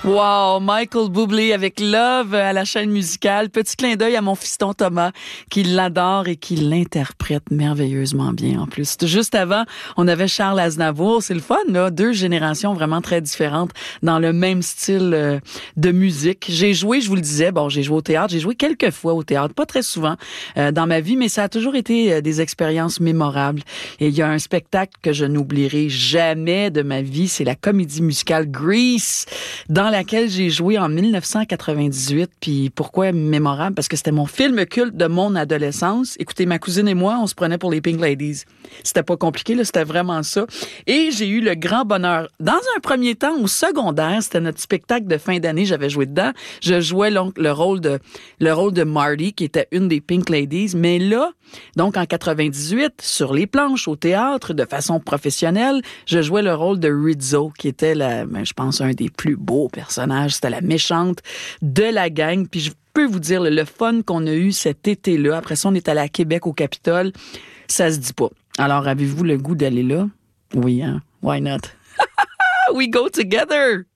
Wow, Michael Bublé avec Love à la chaîne musicale. Petit clin d'œil à mon fiston Thomas qui l'adore et qui l'interprète merveilleusement bien en plus. Juste avant, on avait Charles Aznavour. C'est le fun, là. Deux générations vraiment très différentes dans le même style de musique. J'ai joué, je vous le disais, j'ai joué au théâtre. J'ai joué quelques fois au théâtre, pas très souvent dans ma vie, mais ça a toujours été des expériences mémorables. Et il y a un spectacle que je n'oublierai jamais de ma vie, c'est la comédie musicale Grease, dans laquelle j'ai joué en 1998. Puis pourquoi mémorable? Parce que c'était mon film culte de mon adolescence. Écoutez, ma cousine et moi, on se prenait pour les Pink Ladies. C'était pas compliqué, là, c'était vraiment ça. Et j'ai eu le grand bonheur. Dans un premier temps, au secondaire, c'était notre spectacle de fin d'année, j'avais joué dedans. Je jouais donc le rôle de Marty, qui était une des Pink Ladies. Mais là, donc en 98, sur les planches, au théâtre, de façon professionnelle, je jouais le rôle de Rizzo, qui était, je pense, un des plus beaux personnage, c'était la méchante de la gang. Puis je peux vous dire, le fun qu'on a eu cet été-là, après ça, on est allé à Québec au Capitole, ça se dit pas. Alors, avez-vous le goût d'aller là? Oui, hein? Why not? We go together!